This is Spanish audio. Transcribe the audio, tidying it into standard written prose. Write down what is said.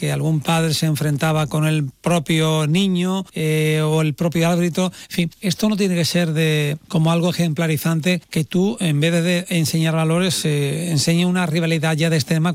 que algún padre se enfrentaba con el propio niño o el propio árbitro. En fin, esto no tiene que ser como algo ejemplarizante, que tú, en vez de enseñar valores, enseñe una rivalidad ya de este tema